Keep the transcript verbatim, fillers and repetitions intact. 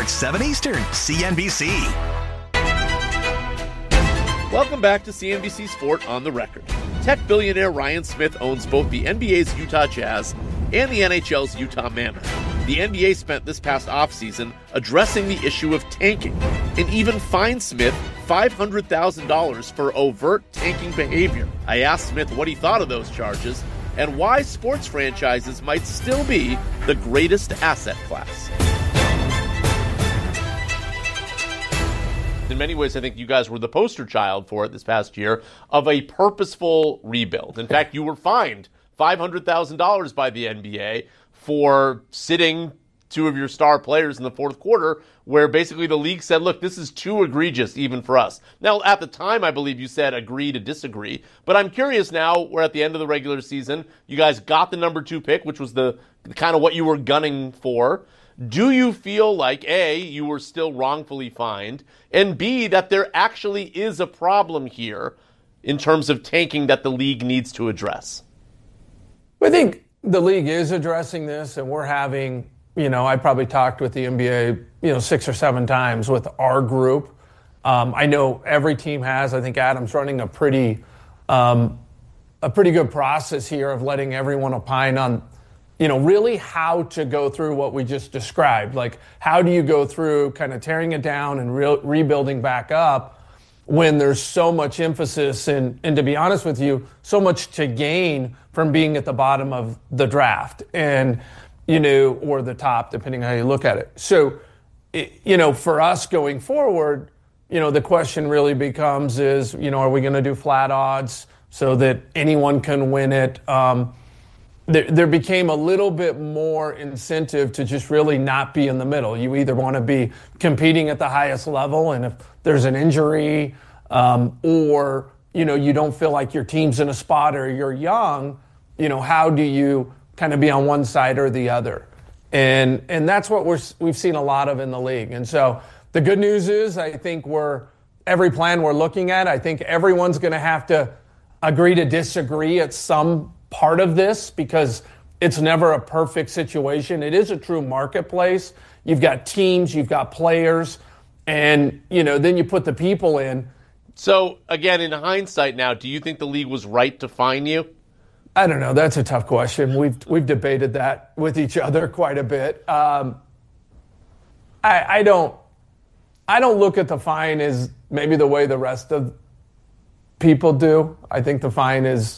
Sports, seven Eastern, C N B C. Welcome back to C N B C Sport on the Record. Tech billionaire Ryan Smith owns both the N B A's Utah Jazz and the N H L's Utah Mammoth. The N B A spent this past offseason addressing the issue of tanking and even fined Smith five hundred thousand dollars for overt tanking behavior. I asked Smith what he thought of those charges and why sports franchises might still be the greatest asset class. In many ways, I think you guys were the poster child for it this past year of a purposeful rebuild. In fact, you were fined five hundred thousand dollars by the N B A for sitting two of your star players in the fourth quarter, where basically the league said, look, this is too egregious even for us. Now, at the time, I believe you said agree to disagree. But I'm curious now, we're at the end of the regular season. You guys got the number two pick, which was the kind of what you were gunning for. Do you feel like, A, you were still wrongfully fined, and B, that there actually is a problem here in terms of tanking that the league needs to address? I think the league is addressing this, and we're having, you know, I probably talked with the N B A, you know, six or seven times with our group. Um, I know every team has. I think Adam's running a pretty, um, a pretty good process here of letting everyone opine on, you know, really how to go through what we just described. Like, how do you go through kind of tearing it down and re- rebuilding back up when there's so much emphasis and, and to be honest with you, so much to gain from being at the bottom of the draft and, you know, or the top, depending on how you look at it. So, it, you know, for us going forward, you know, the question really becomes is, you know, are we going to do flat odds so that anyone can win it? Um, There, there became a little bit more incentive to just really not be in the middle. You either want to be competing at the highest level, and if there's an injury, um, or, you know, you don't feel like your team's in a spot or you're young, you know, how do you kind of be on one side or the other? And and that's what we're we've seen a lot of in the league. And so the good news is I think we're every plan we're looking at, I think everyone's going to have to agree to disagree at some part of this because it's never a perfect situation. It is a true marketplace. You've got teams, you've got players, and, you know, then you put the people in. So, again, in hindsight now, do you think the league was right to fine you? I don't know. That's a tough question. We've we've debated that with each other quite a bit. Um, I, I don't I don't look at the fine as maybe the way the rest of people do. I think the fine is